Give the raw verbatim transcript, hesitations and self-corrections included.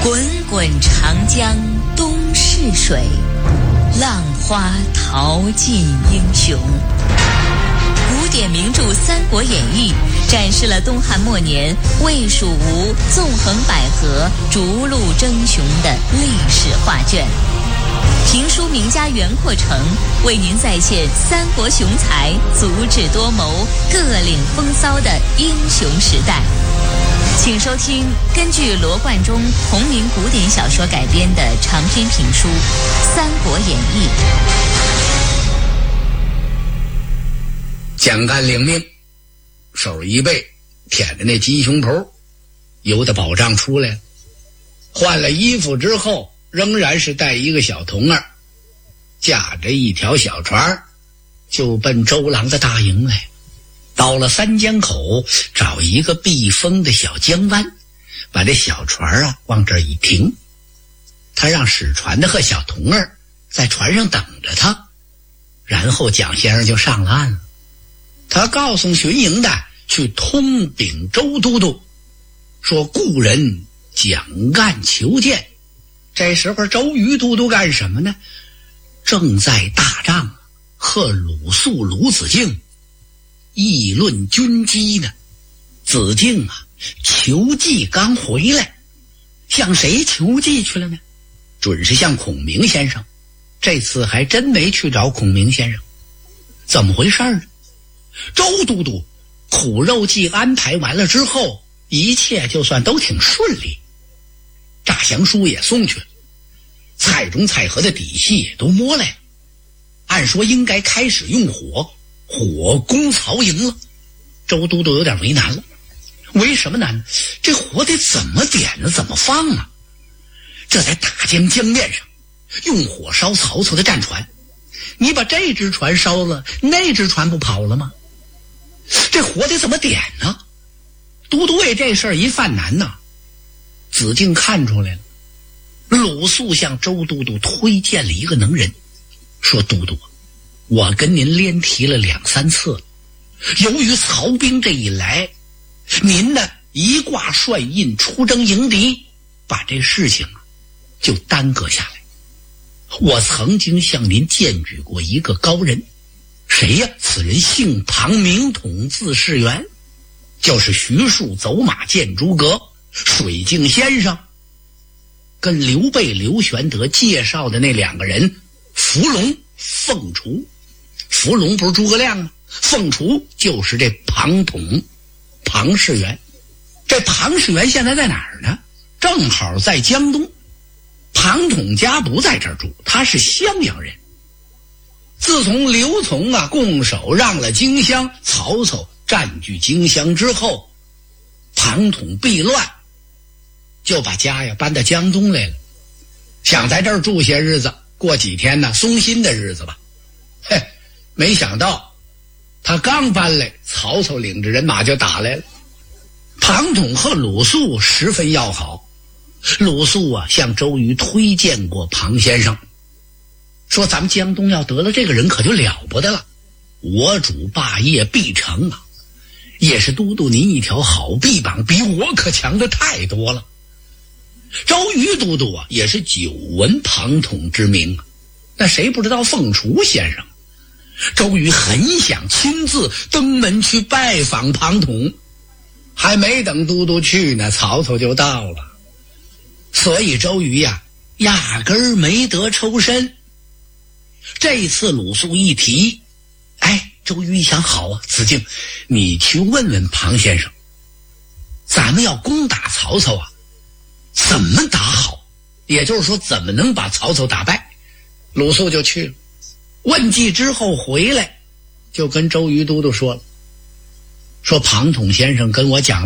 滚滚长江东逝水，浪花淘尽英雄。古典名著《三国演义》展示了东汉末年魏蜀吴纵横捭阖、逐鹿争雄的历史画卷。评书名家袁阔成为您再现三国雄才足智多谋、各领风骚的英雄时代。请收听根据罗贯中同名古典小说改编的长篇评书《三国演义》。 蒋干领命，手一背舔着那鸡胸脯，由得保障出来了。换了衣服之后，仍然是带一个小童儿，驾着一条小船，就奔周郎的大营来。到了三江口，找一个避风的小江湾，把这小船啊往这儿一停。他让使船的和小童儿在船上等着他，然后蒋先生就上了岸了。他告诉巡营的去通禀周都督，说故人蒋干求见。这时候周瑜都督干什么呢？正在大帐和鲁肃、鲁子敬议论军机呢。子敬啊，求计刚回来，向谁求计去了呢？准是向孔明先生。这次还真没去找孔明先生，怎么回事呢？周都督苦肉计安排完了之后，一切就算都挺顺利，诈降书也送去了，蔡中蔡和的底细也都摸来了，按说应该开始用火火攻曹营了。周都督有点为难了，为什么难呢？这火得怎么点呢？怎么放啊？这在大江江面上用火烧曹操的战船，你把这只船烧了，那只船不跑了吗？这火得怎么点呢？都督为这事儿一犯难呐。子敬看出来了，鲁肃向周都督推荐了一个能人，说都督，我跟您连提了两三次了，由于曹兵这一来，您呢一挂帅印出征迎敌，把这事情就耽搁下来。我曾经向您荐举过一个高人，谁呀？此人姓庞，名统，字士元，就是徐庶走马见诸葛水镜先生跟刘备、刘玄德介绍的那两个人，伏龙、凤雏。伏龙不是诸葛亮吗？凤雏就是这庞统、庞士元。这庞士元现在在哪儿呢？正好在江东。庞统家不在这儿住，他是襄阳人。自从刘琮啊拱手让了荆襄，曹操占据荆襄之后，庞统避乱，就把家呀搬到江东来了，想在这儿住些日子，过几天呢松心的日子吧。嘿，没想到他刚搬来，曹操领着人马就打来了。庞统和鲁肃十分要好，鲁肃啊向周瑜推荐过庞先生，说咱们江东要得了这个人可就了不得了，我主霸业必成啊，也是都督您一条好臂膀，比我可强的太多了。周瑜都督啊也是久闻庞统之名啊，那谁不知道凤雏先生？周瑜很想亲自登门去拜访庞统，还没等都督去呢，曹操就到了。所以周瑜呀压根儿没得抽身。这次鲁肃一提，哎，周瑜一想，好啊，子敬，你去问问庞先生，咱们要攻打曹操啊，怎么打好？也就是说，怎么能把曹操打败？鲁肃就去了，问计之后回来，就跟周瑜都督说了，说庞统先生跟我讲